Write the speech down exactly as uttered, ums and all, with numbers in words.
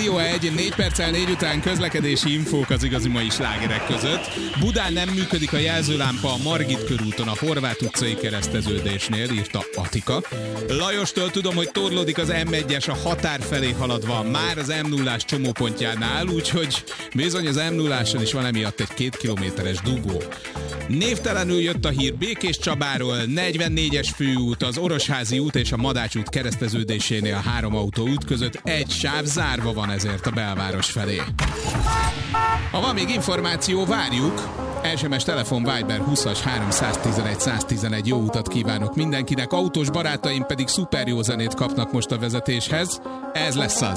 Rádió egy, négy perccel négy után közlekedési infók az igazi mai slágerek között. Budán nem működik a jelzőlámpa a Margit körúton a Horváth utcai kereszteződésnél, írta Atika. Lajostól tudom, hogy torlódik az em egyes a határ felé haladva, már az em nullás csomópontjánál, úgyhogy bizony az em nulláson is van emiatt egy két kilométeres dugó. Névtelenül jött a hír Békés Csabáról, negyvennégyes főút, az Orosházi út és a Madács út kereszteződésénél a három autó út között egy sáv zárva van ezért a belváros felé. Ha van még információ, várjuk! es em es, telefon, Viber húszas háromszáztizenegy száztizenegy. Jó utat kívánok mindenkinek, autós barátaim pedig szuper jó zenét kapnak most a vezetéshez. Ez lesz az.